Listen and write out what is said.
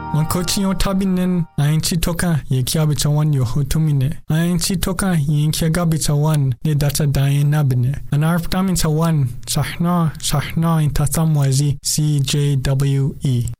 Wankoti yon tabinen ainchi toka ye kia bitawan yo hotumine. Ainchi toka yin kia gabitawan ne data dayen nabine. Anarptamin tawan sahna in tatamwazi CJWE.